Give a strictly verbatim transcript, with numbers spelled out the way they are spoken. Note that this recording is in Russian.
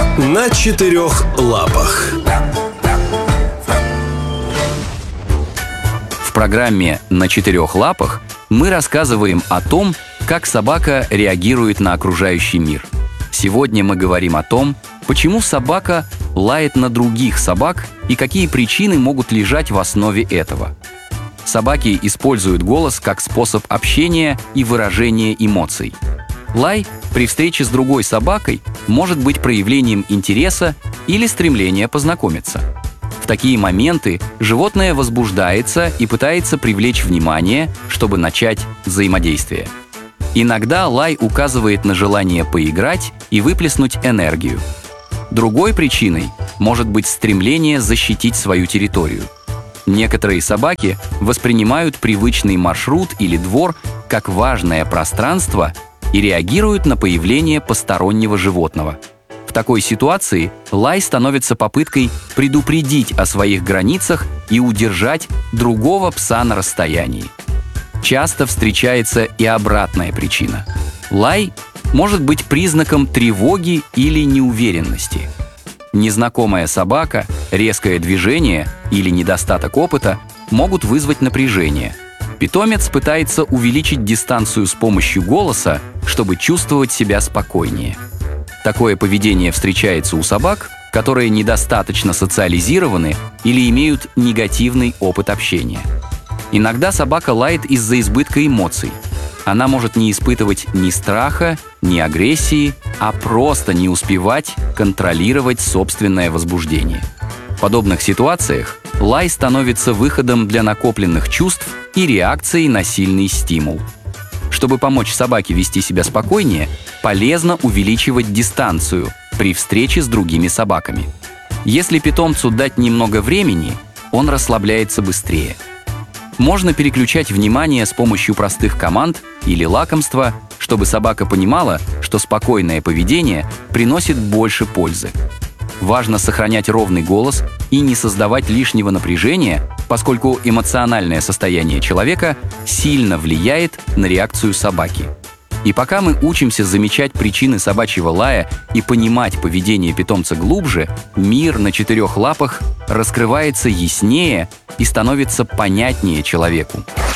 На четырех лапах. В программе «На четырех лапах» мы рассказываем о том, как собака реагирует на окружающий мир. Сегодня мы говорим о том, почему собака лает на других собак и какие причины могут лежать в основе этого. Собаки используют голос как способ общения и выражения эмоций. Лай при встрече с другой собакой может быть проявлением интереса или стремления познакомиться. В такие моменты животное возбуждается и пытается привлечь внимание, чтобы начать взаимодействие. Иногда лай указывает на желание поиграть и выплеснуть энергию. Другой причиной может быть стремление защитить свою территорию. Некоторые собаки воспринимают привычный маршрут или двор как важное пространство и реагируют на появление постороннего животного. В такой ситуации лай становится попыткой предупредить о своих границах и удержать другого пса на расстоянии. Часто встречается и обратная причина. Лай может быть признаком тревоги или неуверенности. Незнакомая собака, резкое движение или недостаток опыта могут вызвать напряжение. Питомец пытается увеличить дистанцию с помощью голоса, чтобы чувствовать себя спокойнее. Такое поведение встречается у собак, которые недостаточно социализированы или имеют негативный опыт общения. Иногда собака лает из-за избытка эмоций. Она может не испытывать ни страха, ни агрессии, а просто не успевать контролировать собственное возбуждение. В подобных ситуациях лай становится выходом для накопленных чувств и реакцией на сильный стимул. Чтобы помочь собаке вести себя спокойнее, полезно увеличивать дистанцию при встрече с другими собаками. Если питомцу дать немного времени, он расслабляется быстрее. Можно переключать внимание с помощью простых команд или лакомства, чтобы собака понимала, что спокойное поведение приносит больше пользы. Важно сохранять ровный голос и не создавать лишнего напряжения, поскольку эмоциональное состояние человека сильно влияет на реакцию собаки. И пока мы учимся замечать причины собачьего лая и понимать поведение питомца глубже, мир на четырех лапах раскрывается яснее и становится понятнее человеку.